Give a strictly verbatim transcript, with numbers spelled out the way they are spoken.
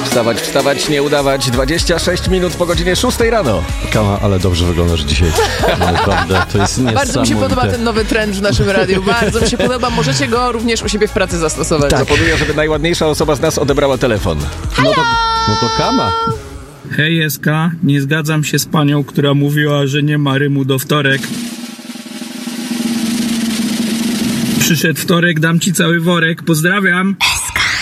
Wstawać, wstawać, nie udawać. dwadzieścia sześć minut po godzinie szóstej rano. Kama, ale dobrze wyglądasz dzisiaj. Naprawdę, to jest niesamowite. Bardzo mi się podoba ten nowy trend w naszym radiu. Bardzo mi się podoba. Możecie go również u siebie w pracy zastosować. Tak. Proponuję, żeby najładniejsza osoba z nas odebrała telefon. No to, no to Kama. Hej, S K, nie zgadzam się z panią, która mówiła, że nie ma rymu do wtorek. Przyszedł wtorek, dam ci cały worek. Pozdrawiam.